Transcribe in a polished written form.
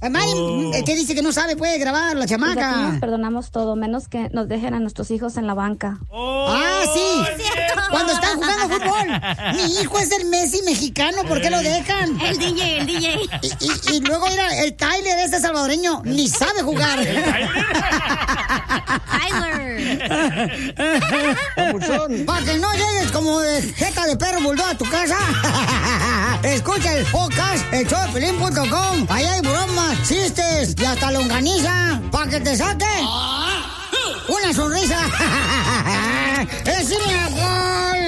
Mari, te dice que no sabe, puede grabar la chamaca. Nos perdonamos todo, menos que nos dejen a nuestros hijos en la banca. Sí. Cuando están jugando fútbol. Mi hijo es el Messi mexicano, ¿por qué lo dejan? El DJ. Y luego era el Tyler, ese salvadoreño, ni sabe jugar. Tyler. Para que no llegues como de jeta de perro bulldog a tu casa. Escucha el podcast, elshowdepiolín.com. Ahí hay bromas, chistes y hasta longaniza. Para que te saque una sonrisa. ¡Es gol!